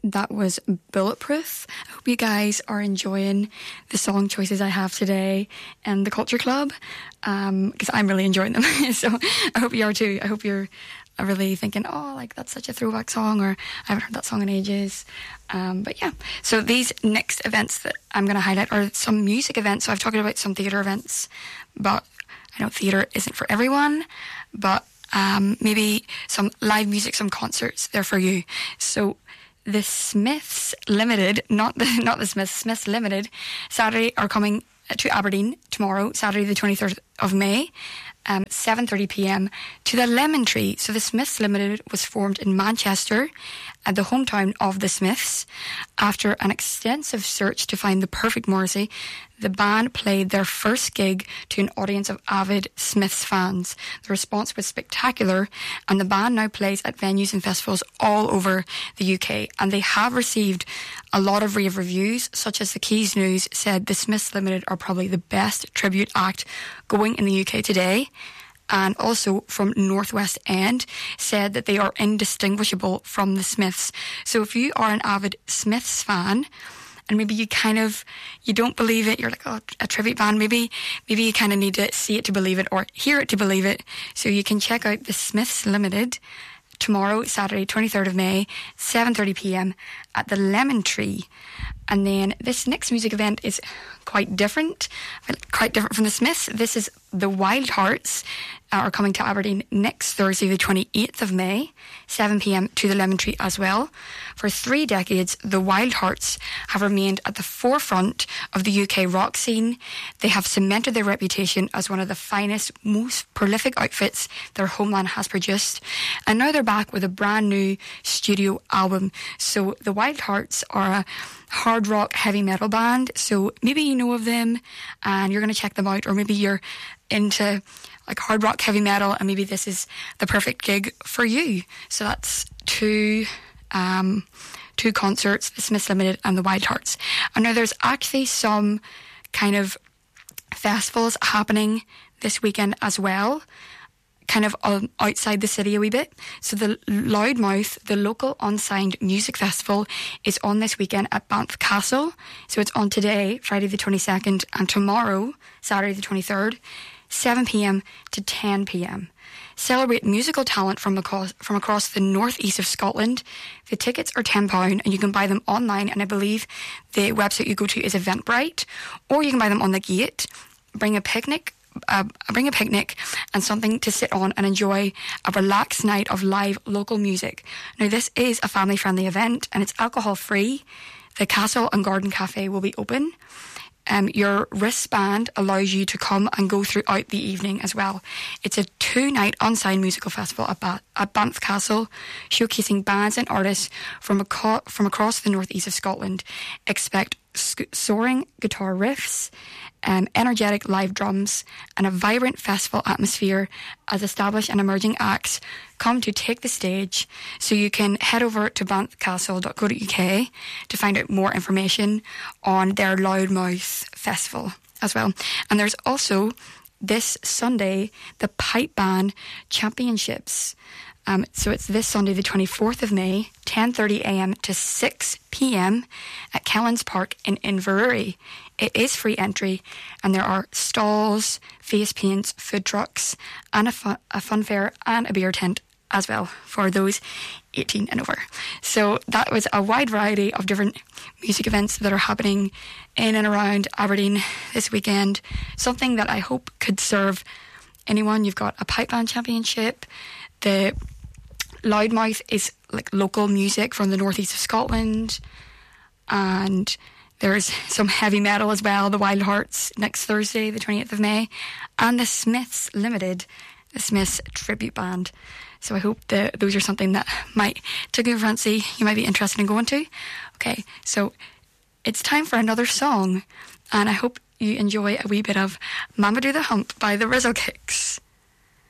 That was Bulletproof. I hope you guys are enjoying the song choices I have today and the Culture Club, because I'm really enjoying them. So I hope you are too. I hope you're really thinking, oh, like that's such a throwback song, or I haven't heard that song in ages. But yeah, so these next events that I'm going to highlight are some music events. So I've talked about some theatre events, but I know theatre isn't for everyone, but maybe some live music, some concerts, they're for you. So the Smiths Limited, not the Smiths Limited, Saturday are coming to Aberdeen tomorrow, Saturday the 23rd of May, 7:30pm to the Lemon Tree. So the Smiths Limited was formed in Manchester, at the hometown of the Smiths. After an extensive search to find the perfect Morrissey, the band played their first gig to an audience of avid Smiths fans. The response was spectacular, and the band now plays at venues and festivals all over the UK, and they have received a lot of rave reviews, such as the Keys News said the Smiths Limited are probably the best tribute act going in the UK today. And also from Northwest End said that they are indistinguishable from the Smiths. So if you are an avid Smiths fan, and maybe you don't believe it, you're like, oh, a tribute band, maybe you kind of need to see it to believe it, or hear it to believe it. So you can check out the Smiths Limited tomorrow, Saturday, 23rd of May, 7:30pm at the Lemon Tree. And then this next music event is quite different from the Smiths. This is the Wild Hearts are coming to Aberdeen next Thursday, the 28th of May, 7pm to the Lemon Tree as well. For 3 decades, the Wild Hearts have remained at the forefront of the UK rock scene. They have cemented their reputation as one of the finest, most prolific outfits their homeland has produced. And now they're back with a brand new studio album. So the Wild Hearts are a hard rock heavy metal band, so maybe you know of them and you're going to check them out, or maybe you're into like hard rock heavy metal and maybe this is the perfect gig for you. So that's two concerts, the Smiths Limited and the Wild Hearts. And now there's actually some kind of festivals happening this weekend as well, kind of outside the city a wee bit. So the Loudmouth, the local unsigned music festival, is on this weekend at Banff Castle. So it's on today, Friday the 22nd, and tomorrow, Saturday the 23rd, 7pm to 10pm. Celebrate musical talent from across the northeast of Scotland. The tickets are £10 and you can buy them online, and I believe the website you go to is Eventbrite, or you can buy them on the gate. Bring a picnic and something to sit on and enjoy a relaxed night of live local music. Now this is a family friendly event and it's alcohol free. The Castle and Garden Cafe will be open. Your wristband allows you to come and go throughout the evening as well. It's a 2-night unsigned musical festival at Banff Castle, showcasing bands and artists from across the northeast of Scotland. Expect soaring guitar riffs, energetic live drums, and a vibrant festival atmosphere as established and emerging acts come to take the stage. So you can head over to banffcastle.co.uk to find out more information on their Loudmouth Festival as well. And there's also this Sunday the Pipe Band Championships. So it's this Sunday, the 24th of May, 10:30am to 6pm at Kellens Park in Inverurie. It is free entry, and there are stalls, face paints, food trucks, and a fun fair and a beer tent as well for those 18 and over. So that was a wide variety of different music events that are happening in and around Aberdeen this weekend. Something that I hope could serve anyone. You've got a pipe band championship. The Loudmouth is like local music from the northeast of Scotland, and there's some heavy metal as well. The Wild Hearts next Thursday, the 28th of May, and the Smiths Limited, the Smiths tribute band. So I hope that those are something that might tickle your fancy, you might be interested in going to. Okay, so it's time for another song, and I hope you enjoy a wee bit of Mama Do the Hump by the Rizzle Kicks.